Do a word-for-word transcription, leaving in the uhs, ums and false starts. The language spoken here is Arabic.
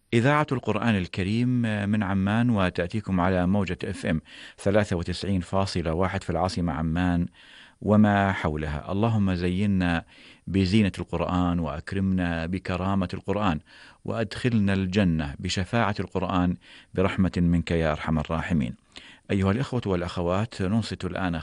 إذاعة القرآن الكريم من عمان، وتأتيكم على موجة اف ام ثلاثة وتسعين فاصلة واحد في العاصمة عمان وما حولها. اللهم زينا بزينة القرآن، وأكرمنا بكرامة القرآن، وأدخلنا الجنة بشفاعة القرآن برحمة منك يا أرحم الراحمين. أيها الإخوة والأخوات، ننصت الآن